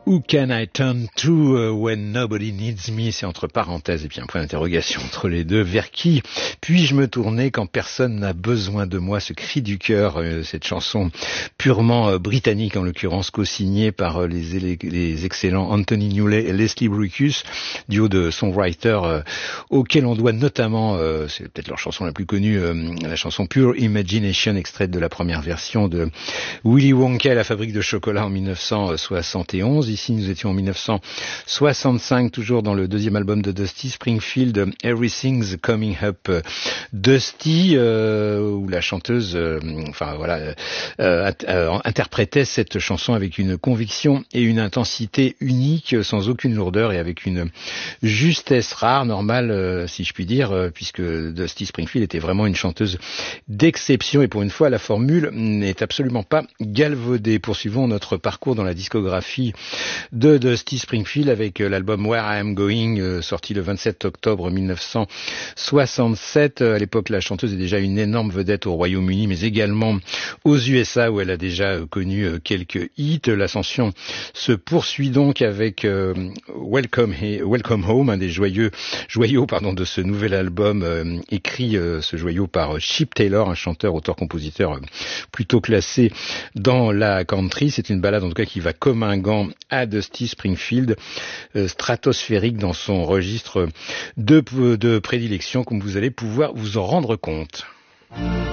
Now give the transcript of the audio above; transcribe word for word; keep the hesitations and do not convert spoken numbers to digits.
Who can I turn to uh, when nobody needs me? C'est entre parenthèses et puis un point d'interrogation entre les deux. Vers qui puis-je me tourner quand personne n'a besoin de moi? Ce cri du cœur, euh, cette chanson purement euh, britannique en l'occurrence, co-signée par euh, les, les, les excellents Anthony Newley et Leslie Bricusse, duo de songwriters euh, auquel on doit notamment, euh, c'est peut-être leur chanson la plus connue, euh, la chanson Pure Imagination, extraite de la première version de Willy Wonka et la fabrique de chocolat en mille neuf cent soixante et onze. Ici, nous étions en mille neuf cent soixante-cinq, toujours dans le deuxième album de Dusty Springfield, Everything's Coming Up Dusty, euh, où la chanteuse, euh, enfin voilà, euh, euh, interprétait cette chanson avec une conviction et une intensité unique, sans aucune lourdeur et avec une justesse rare, normale, euh, si je puis dire, euh, puisque Dusty Springfield était vraiment une chanteuse d'exception et pour une fois, la formule n'est absolument pas galvaudée. Poursuivons notre parcours dans la discographie de Dusty Springfield avec l'album Where I Am Going, euh, sorti le vingt-sept octobre mille neuf cent soixante-sept. À l'époque, la chanteuse est déjà une énorme vedette au Royaume-Uni, mais également aux U S A où elle a déjà connu quelques hits. L'ascension se poursuit donc avec euh, Welcome, Welcome Home, un des joyeux, joyaux pardon, de ce nouvel album, euh, écrit euh, ce joyau par Chip Taylor, un chanteur, auteur-compositeur euh, plutôt classé dans la country. C'est une balade en tout cas qui va comme un gant à Dusty Springfield, euh, stratosphérique dans son registre de, de prédilection, comme vous allez pouvoir vous en rendre compte.